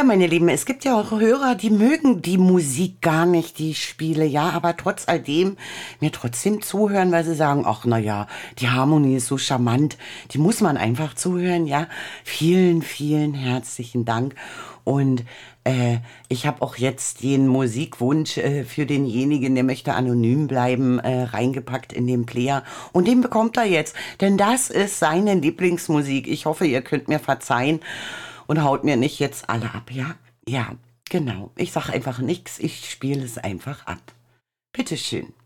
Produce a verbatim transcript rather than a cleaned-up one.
Ja, meine Lieben, es gibt ja auch Hörer, die mögen die Musik gar nicht, die ich spiele, ja, aber trotz alledem mir trotzdem zuhören, weil sie sagen, ach, na ja, die Harmonie ist so charmant, die muss man einfach zuhören, ja. Vielen, vielen herzlichen Dank. Und äh, ich habe auch jetzt den Musikwunsch äh, für denjenigen, der möchte anonym bleiben, äh, reingepackt in den Player. Und den bekommt er jetzt, denn das ist seine Lieblingsmusik. Ich hoffe, ihr könnt mir verzeihen und haut mir nicht jetzt alle ab, ja? Ja, genau. Ich sage einfach nichts, ich spiele es einfach ab. Bitteschön.